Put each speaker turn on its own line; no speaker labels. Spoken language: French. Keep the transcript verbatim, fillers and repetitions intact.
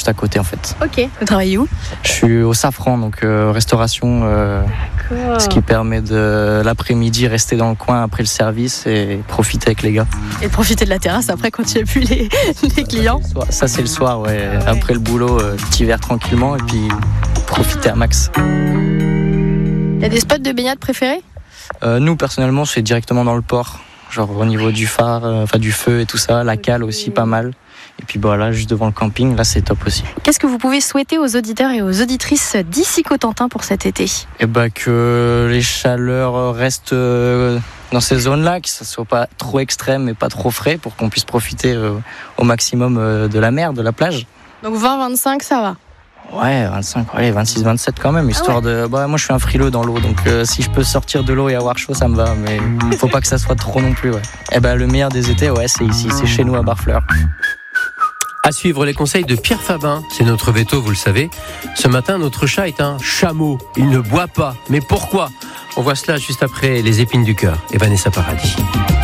juste à côté en fait.
Ok. Vous travaillez où ?
Je suis au Safran, donc euh, restauration, euh, ce qui permet de l'après-midi rester dans le coin après le service et profiter avec les gars.
Et de profiter de la terrasse après quand il n'y a plus les, les clients.
Ça c'est le soir, ouais. Après le boulot, euh, petit verre tranquillement et puis profiter à max.
Il y a des spots de baignade préférés ?
euh, Nous personnellement, c'est directement dans le port, genre au niveau du phare, euh, enfin du feu et tout ça, la cale aussi pas mal. Et puis bah là, juste devant le camping, là c'est top aussi.
Qu'est-ce que vous pouvez souhaiter aux auditeurs et aux auditrices d'ici Cotentin pour cet été ?
Et bah que les chaleurs restent euh, dans ces zones-là, que ça soit pas trop extrême mais pas trop frais pour qu'on puisse profiter euh, au maximum euh, de la mer, de la plage.
Donc vingt à vingt-cinq, ça va ?
Ouais, vingt-cinq, ouais, vingt-six, vingt-sept quand même, histoire ah ouais. de... Bah moi je suis un frileux dans l'eau, donc euh, si je peux sortir de l'eau et avoir chaud, ça me va, mais faut pas que ça soit trop non plus, ouais. Et bah le meilleur des étés, ouais, c'est ici, c'est chez nous à Barfleur.
À suivre les conseils de Pierre Fabin, c'est notre veto, vous le savez. Ce matin, notre chat est un chameau. Il ne boit pas. Mais pourquoi ? On voit cela juste après Les Épines du Cœur et Vanessa Paradis.